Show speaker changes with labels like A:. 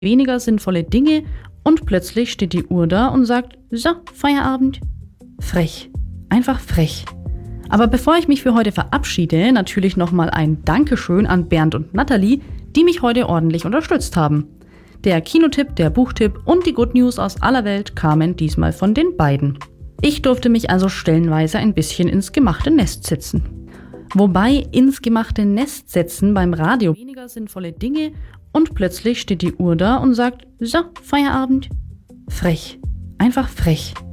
A: weniger sinnvolle Dinge und plötzlich steht die Uhr da und sagt, so, Feierabend. Frech. Einfach frech. Aber bevor ich mich für heute verabschiede, natürlich nochmal ein Dankeschön an Bernd und Nathalie, die mich heute ordentlich unterstützt haben. Der Kinotipp, der Buchtipp und die Good News aus aller Welt kamen diesmal von den beiden. Ich durfte mich also stellenweise ein bisschen ins gemachte Nest setzen. Wobei ins gemachte Nest setzen beim Radio weniger sinnvolle Dinge und plötzlich steht die Uhr da und sagt, so, Feierabend. Frech. Einfach frech.